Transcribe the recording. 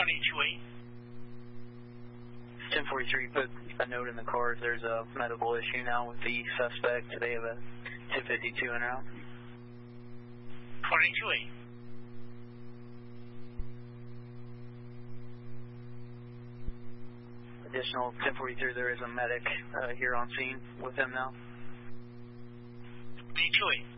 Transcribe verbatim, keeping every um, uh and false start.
twenty-two eight. ten forty-three, put a note in the car if there's a medical issue now with the suspect. They have a ten fifty-two en route. twenty-two eight. Additional ten forty-three, there is a medic uh, here on scene with him now. twenty-two eight.